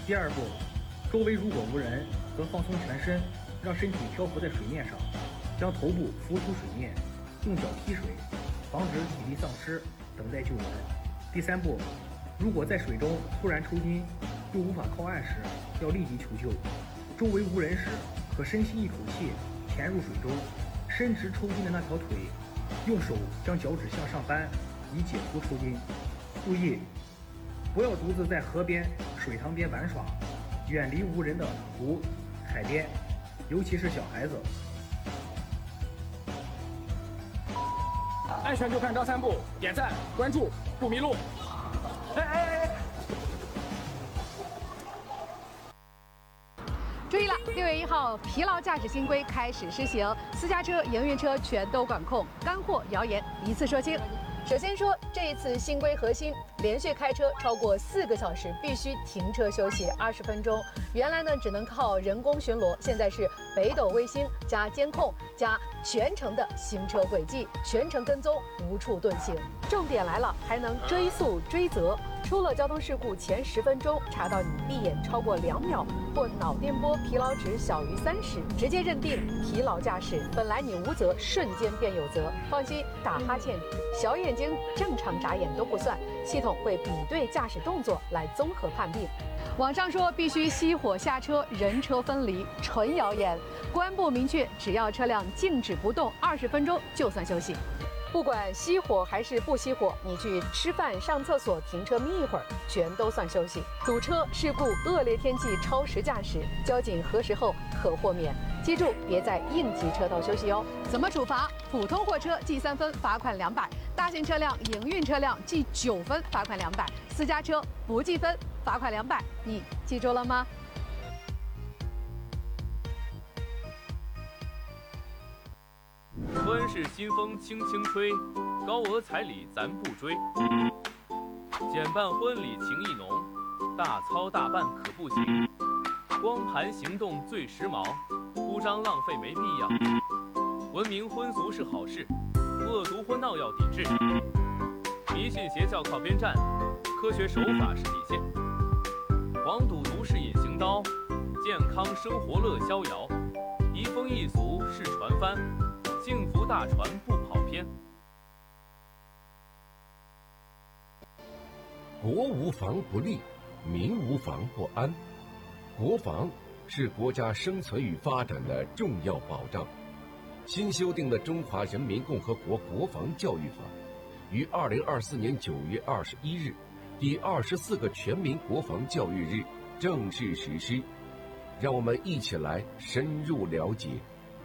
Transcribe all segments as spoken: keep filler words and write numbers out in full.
第二步，周围如果无人，则放松全身，让身体漂浮在水面上，将头部浮出水面，用脚踢水，防止体力丧失，等待救援。第三步，如果在水中突然抽筋，又无法靠岸时，要立即求救。周围无人时，可深吸一口气，潜入水中，伸直抽筋的那条腿，用手将脚趾向上扳，以解除抽筋。注意，不要独自在河边、水塘边玩耍，远离无人的湖、海边，尤其是小孩子。 安全就看张三步，点赞、关注，不迷路。哎哎哎！ 注意了，六月一号，疲劳驾驶新规开始施行，私家车、营运车全都管控，干货谣言一次说清。首先说，这一次新规核心，连续开车超过四个小时必须停车休息二十分钟。原来呢只能靠人工巡逻，现在是北斗卫星加监控加全程的行车轨迹，全程跟踪，无处遁形。重点来了，还能追溯追责。出了交通事故前十分钟查到你闭眼超过两秒或脑电波疲劳值小于三十，直接认定疲劳驾驶。本来你无责，瞬间变有责。放心，打哈欠、小眼睛正常眨眼都不算，系统会比对驾驶动作来综合判定。网上说必须熄火下车，人车分离，纯谣言。公安部明确，只要车辆静止不动二十分钟就算休息。不管熄火还是不熄火，你去吃饭、上厕所、停车眯一会儿，全都算休息。堵车、事故、恶劣天气、超时驾驶，交警核实后可豁免。记住，别在应急车道休息哦。怎么处罚？普通货车记三分，罚款两百；大型车辆、营运车辆记九分，罚款两百；私家车不记分，罚款两百。你记住了吗？ 温室新风轻轻吹，高额彩礼咱不追。简办婚礼情意浓，大操大办可不行。光盘行动最时髦，铺张浪费没必要。文明婚俗是好事，恶毒婚闹要抵制。迷信邪教靠边站，科学手法是底线。黄赌毒是隐形刀，健康生活乐逍遥。移风易俗是船帆。幸福大船不跑偏。 国无防不立，民无防不安。国防是国家生存与发展的重要保障。新修订的《中华人民共和国国防教育法》于二零二四年九月二十一日，第二十四个全民国防教育日正式实施。让我们一起来深入了解。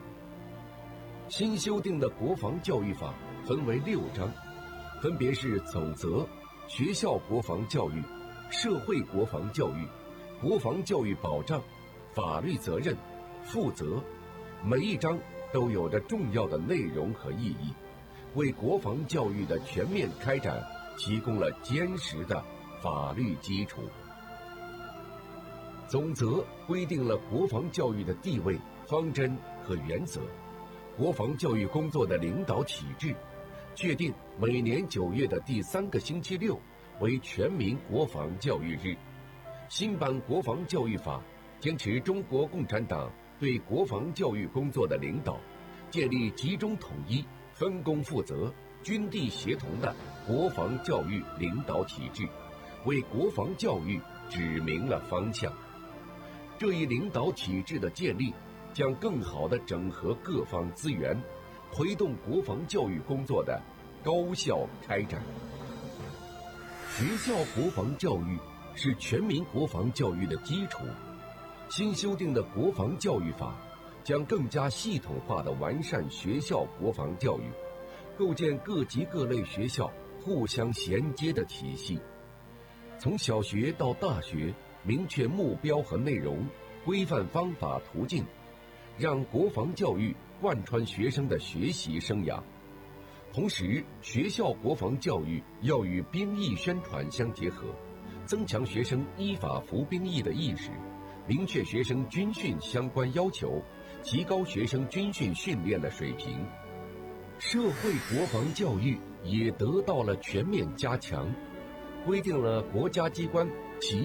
新修订的国防教育法分为六章，分别是总则、学校国防教育、社会国防教育、国防教育保障、法律责任、负责。每一章都有着重要的内容和意义，为国防教育的全面开展提供了坚实的法律基础。总则规定了国防教育的地位、方针和原则，国防教育工作的领导体制，确定每年九月的第三个星期六为全民国防教育日。新版国防教育法坚持中国共产党对国防教育工作的领导，建立集中统一、分工负责、军地协同的国防教育领导体制，为国防教育指明了方向。这一领导体制的建立，将更好地整合各方资源，推动国防教育工作的高效开展。学校国防教育是全民国防教育的基础。新修订的国防教育法将更加系统化地完善学校国防教育，构建各级各类学校互相衔接的体系。从小学到大学，明确目标和内容，规范方法途径，让国防教育贯穿学生的学习生涯。同时，学校国防教育要与兵役宣传相结合，增强学生依法服兵役的意识，明确学生军训相关要求，提高学生军训训练的水平。社会国防教育也得到了全面加强，规定了国家机关、企业